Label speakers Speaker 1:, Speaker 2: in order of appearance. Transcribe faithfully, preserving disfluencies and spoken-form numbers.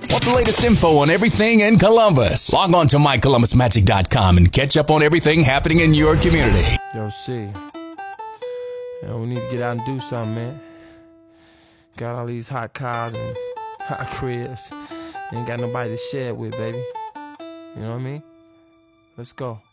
Speaker 1: Want the latest info on everything in Columbus? Log on to my columbus magic dot com and catch up on everything happening in your community.
Speaker 2: Yo, C. Yo, we need to get out and do something, man. Got all these hot cars and hot cribs. Ain't got nobody to share it with, baby. You know what I mean? Let's go.